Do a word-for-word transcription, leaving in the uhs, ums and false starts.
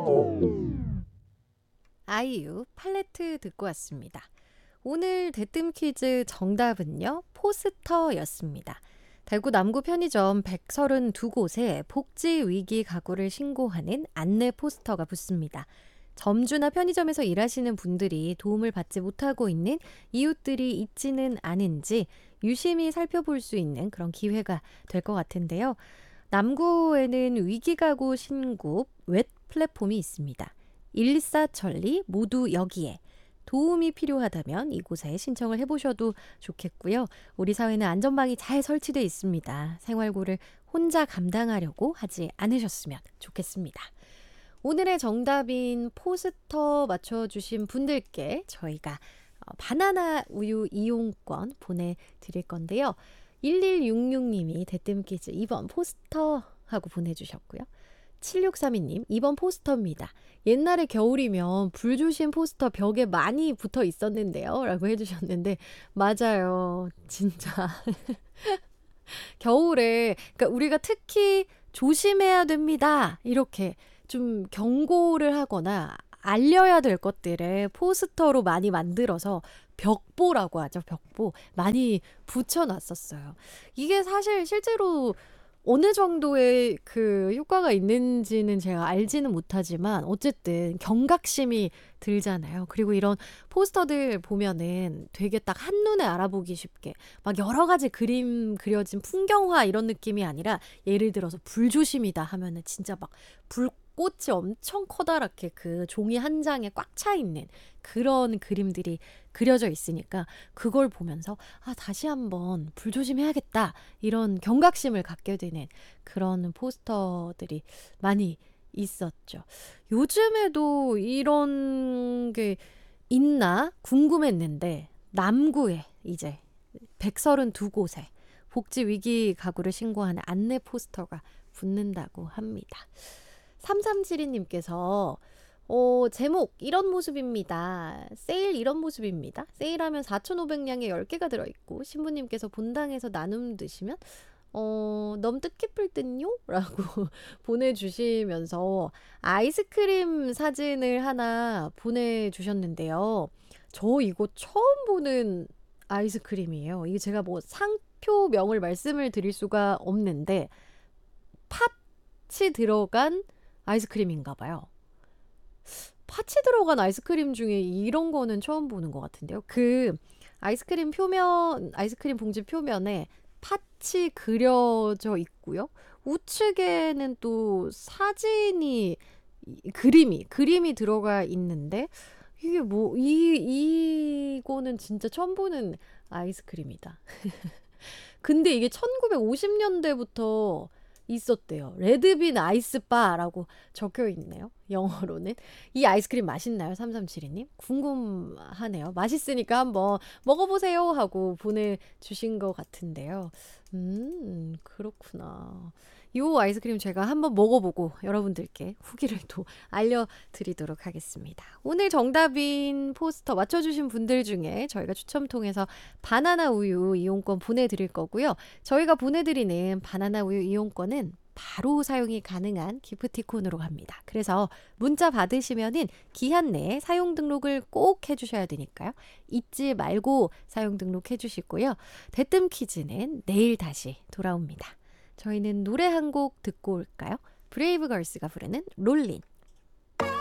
아이유 팔레트 듣고 왔습니다. 오늘 대뜸 퀴즈 정답은요, 포스터였습니다. 대구 남구 편의점 백삼십이 곳에 복지 위기 가구를 신고하는 안내 포스터가 붙습니다. 점주나 편의점에서 일하시는 분들이 도움을 받지 못하고 있는 이웃들이 있지는 않은지 유심히 살펴볼 수 있는 그런 기회가 될 것 같은데요. 남구에는 위기가구 신고 웹 플랫폼이 있습니다. 일사천리 모두 여기에. 도움이 필요하다면 이곳에 신청을 해보셔도 좋겠고요. 우리 사회는 안전망이 잘 설치되어 있습니다. 생활고를 혼자 감당하려고 하지 않으셨으면 좋겠습니다. 오늘의 정답인 포스터 맞춰주신 분들께 저희가 바나나 우유 이용권 보내드릴 건데요. 일일육육 님이 대뜸 퀴즈 이 번 포스터 하고 보내주셨고요. 칠육삼이 님 이 번 포스터입니다. 옛날에 겨울이면 불조심 포스터 벽에 많이 붙어 있었는데요 라고 해주셨는데 맞아요. 진짜 겨울에 그러니까 우리가 특히 조심해야 됩니다. 이렇게 좀 경고를 하거나 알려야 될 것들을 포스터로 많이 만들어서 벽보라고 하죠. 벽보 많이 붙여놨었어요. 이게 사실 실제로 어느 정도의 그 효과가 있는지는 제가 알지는 못하지만 어쨌든 경각심이 들잖아요. 그리고 이런 포스터들 보면은 되게 딱 한눈에 알아보기 쉽게 막 여러 가지 그림 그려진 풍경화 이런 느낌이 아니라 예를 들어서 불조심이다 하면은 진짜 막 불꽃이 엄청 커다랗게 그 종이 한 장에 꽉 차 있는 그런 그림들이 그려져 있으니까 그걸 보면서 아 다시 한번 불조심해야겠다 이런 경각심을 갖게 되는 그런 포스터들이 많이 있었죠. 요즘에도 이런 게 있나 궁금했는데 남구에 이제 백삼십이 곳에 복지위기 가구를 신고하는 안내 포스터가 붙는다고 합니다. 삼삼칠이 님께서 어, 제목 이런 모습입니다. 세일 이런 모습입니다. 세일하면 사천오백 량에 열 개가 들어있고 신부님께서 본당에서 나눔 드시면 어, 너무 뜻깊을 듯요? 라고 보내주시면서 아이스크림 사진을 하나 보내주셨는데요. 저 이거 처음 보는 아이스크림이에요. 이게 제가 뭐 상표명을 말씀을 드릴 수가 없는데 팥이 들어간 아이스크림인가 봐요. 팥이 들어간 아이스크림 중에 이런 거는 처음 보는 것 같은데요. 그 아이스크림 표면, 아이스크림 봉지 표면에 팥이 그려져 있고요. 우측에는 또 사진이, 그림이, 그림이 들어가 있는데 이게 뭐, 이, 이거는 진짜 처음 보는 아이스크림이다. 근데 이게 천구백오십 년대부터 있었대요. 레드빈 아이스바라고 적혀 있네요. 영어로는. 이 아이스크림 맛있나요? 삼삼칠이 님? 궁금하네요. 맛있으니까 한번 먹어보세요 하고 보내주신 것 같은데요. 음, 그렇구나. 이 아이스크림 제가 한번 먹어보고 여러분들께 후기를 또 알려드리도록 하겠습니다. 오늘 정답인 포스터 맞춰주신 분들 중에 저희가 추첨 통해서 바나나 우유 이용권 보내드릴 거고요. 저희가 보내드리는 바나나 우유 이용권은 바로 사용이 가능한 기프티콘으로 갑니다. 그래서 문자 받으시면은 기한 내에 사용 등록을 꼭 해주셔야 되니까요. 잊지 말고 사용 등록해 주시고요. 대뜸 퀴즈는 내일 다시 돌아옵니다. 저희는 노래 한 곡 듣고 올까요? 브레이브걸스가 부르는 롤린.